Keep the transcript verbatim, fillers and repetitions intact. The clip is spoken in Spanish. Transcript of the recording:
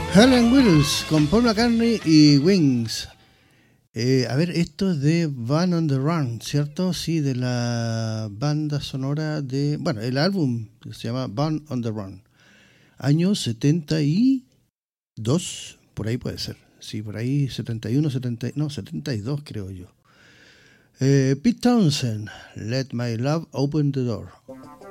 Helen Wills con Paul McCartney y Wings. Eh, a ver, esto es de Van on the Run, ¿cierto? Sí, de la banda sonora de... Bueno, el álbum se llama Van on the Run. Año setenta y dos, por ahí puede ser. Sí, por ahí setenta y uno, setenta, no, setenta y dos creo yo. Eh, Pete Townshend, Let My Love Open the Door.